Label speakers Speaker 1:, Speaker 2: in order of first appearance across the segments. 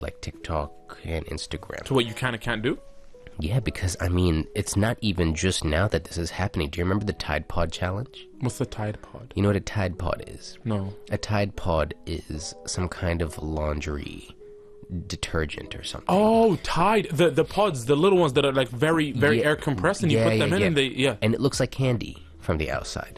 Speaker 1: like TikTok and Instagram.
Speaker 2: So what you kind of can't do?
Speaker 1: Yeah, because I mean, it's not even just now that this is happening. Do you remember the Tide Pod challenge?
Speaker 2: What's the Tide Pod?
Speaker 1: You know what a Tide Pod is?
Speaker 2: No.
Speaker 1: A Tide Pod is some kind of laundry detergent or something.
Speaker 2: Oh, Tide, the pods, the little ones that are like very air compressed, and you put them in and they
Speaker 1: and it looks like candy from the outside.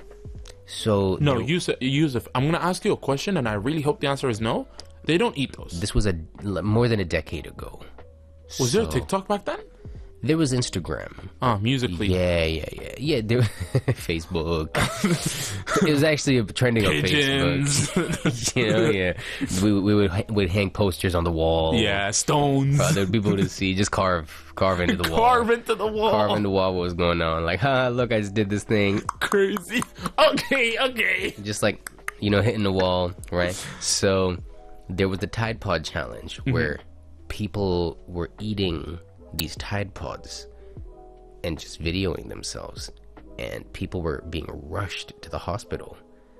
Speaker 1: So
Speaker 2: no, Yusuf, I'm gonna ask you a question, and I really hope the answer is no. They don't eat those.
Speaker 1: This was more than a decade ago.
Speaker 2: Was there a TikTok back then?
Speaker 1: There was Instagram.
Speaker 2: Musically.
Speaker 1: Yeah. There, Facebook. It was actually trending on Facebook. You know, yeah. We would hang posters on the wall.
Speaker 2: Yeah, stones.
Speaker 1: For other people to see. Just carve into the wall.
Speaker 2: Carve into the wall.
Speaker 1: Carve into the wall what was going on. Like, look, I just did this thing.
Speaker 2: Crazy. Okay.
Speaker 1: Just like, hitting the wall, right? So there was the Tide Pod challenge where people were eating these Tide Pods and just videoing themselves, and people were being rushed to the hospital.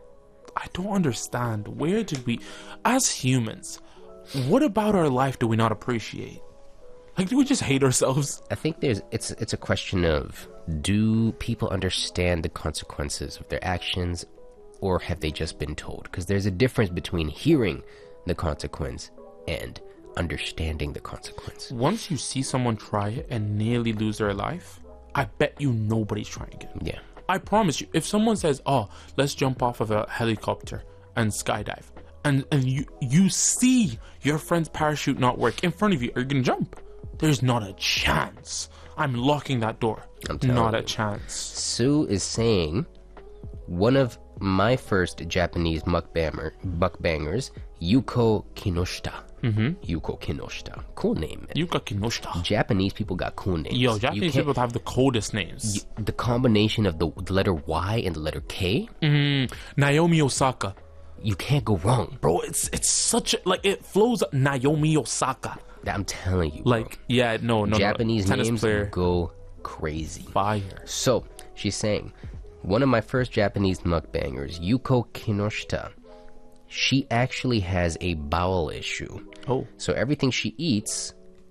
Speaker 2: I don't understand. Where did we, as humans, what about our life do we not appreciate? Like, do we just hate ourselves?
Speaker 1: I think it's a question of, do people understand the consequences of their actions, or have they just been told? Because there's a difference between hearing the consequence and understanding the consequence.
Speaker 2: Once you see someone try it and nearly lose their life, I bet you nobody's trying it.
Speaker 1: Yeah.
Speaker 2: I promise you, if someone says, let's jump off of a helicopter and skydive, and you see your friend's parachute not work in front of you, are you gonna jump? There's not a chance. I'm locking that door. Not a chance.
Speaker 1: Sue is saying, one of my first Japanese mukbangers, Yuko Kinoshita. Yuko Kinoshita. Cool name, man.
Speaker 2: Yuko Kinoshita.
Speaker 1: Japanese people got cool names.
Speaker 2: Yo, Japanese people have the coldest names.
Speaker 1: The combination of the letter Y and the letter K.
Speaker 2: Naomi Osaka.
Speaker 1: You can't go wrong.
Speaker 2: Bro, it's such a, like, it flows Naomi Osaka.
Speaker 1: I'm telling you, bro.
Speaker 2: Like, yeah, no.
Speaker 1: Japanese names
Speaker 2: player.
Speaker 1: Go crazy.
Speaker 2: Fire.
Speaker 1: So, she's saying, one of my first Japanese mukbangers, Yuko Kinoshita, she actually has a bowel issue.
Speaker 2: Oh.
Speaker 1: So everything she eats,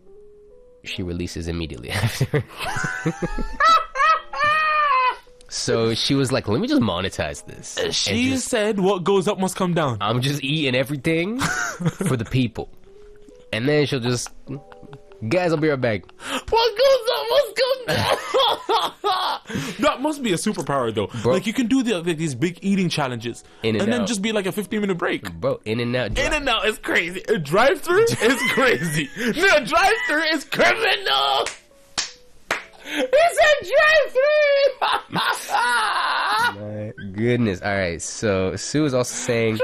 Speaker 1: she releases immediately after. So she was like, let me just monetize this.
Speaker 2: She said what goes up must come down.
Speaker 1: I'm just eating everything for the people. And then she'll just, guys, I'll be right back.
Speaker 2: What goes up must come down. That must be a superpower, though.
Speaker 1: Bro.
Speaker 2: Like, you can do these big eating challenges and then just be like a 15-minute break.
Speaker 1: Bro, In and Out.
Speaker 2: In and Out is crazy. A drive-through is crazy. No, drive-through is criminal. It's a drive-through.
Speaker 1: My goodness. All right, so Sue is also saying...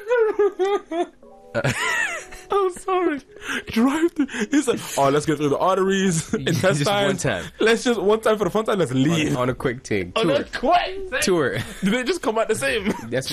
Speaker 2: I'm sorry. Drive-through. It's like, let's get through the arteries, intestines.
Speaker 1: Just one time.
Speaker 2: Let's just one time for the fun time. Let's leave
Speaker 1: on a quick thing.
Speaker 2: On a quick
Speaker 1: tour.
Speaker 2: Do they just come out the same?
Speaker 1: That's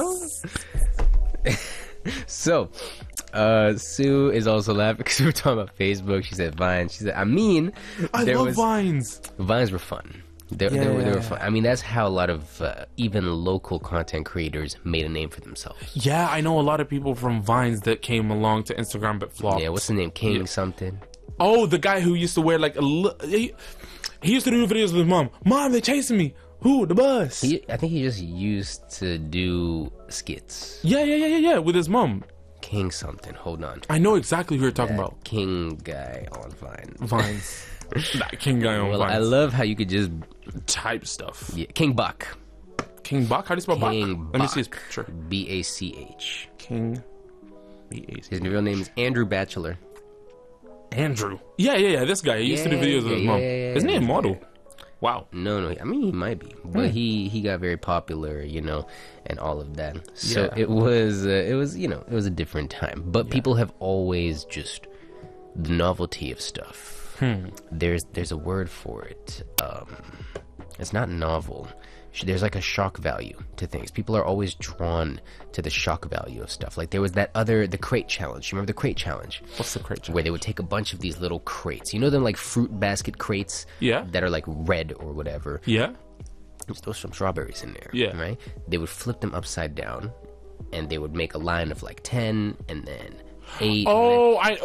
Speaker 1: So, Sue is also laughing because we were talking about Facebook. She said Vines. She said, I love
Speaker 2: Vines.
Speaker 1: Vines were fun. They were fun. I mean, that's how a lot of even local content creators made a name for themselves.
Speaker 2: Yeah, I know a lot of people from Vines that came along to Instagram but flopped.
Speaker 1: Yeah, what's the name? King something?
Speaker 2: Oh, the guy who used to wear like he used to do videos with his mom. Mom, they chasing me. Who? The bus.
Speaker 1: I think he just used to do skits.
Speaker 2: Yeah, with his mom.
Speaker 1: King something. Hold on.
Speaker 2: I know exactly who you're talking about.
Speaker 1: King guy on
Speaker 2: Vines. That King guy on Vines.
Speaker 1: I love how you could just
Speaker 2: type stuff.
Speaker 1: Yeah. King Buck.
Speaker 2: King Buck? How do you spell Buck?
Speaker 1: Buck.
Speaker 2: Let me see his picture.
Speaker 1: B-A-C-H.
Speaker 2: King B-A-C-H.
Speaker 1: His real name is Andrew Batchelor.
Speaker 2: Andrew. Yeah. This guy. He used to do videos with his mom. Isn't he a model? Wow.
Speaker 1: No. I mean, he might be, but he got very popular, and all of that. So it was a different time. But people have always just the novelty of stuff. There's a word for it. It's not novel. There's like a shock value to things. People are always drawn to the shock value of stuff. Like there was the crate challenge. You remember the crate challenge?
Speaker 2: What's the crate challenge?
Speaker 1: Where they would take a bunch of these little crates. You know them like fruit basket crates?
Speaker 2: Yeah.
Speaker 1: That are like red or whatever.
Speaker 2: Yeah.
Speaker 1: There's some strawberries in there.
Speaker 2: Yeah.
Speaker 1: Right? They would flip them upside down and they would make a line of like 10 and then 8.
Speaker 2: Oh,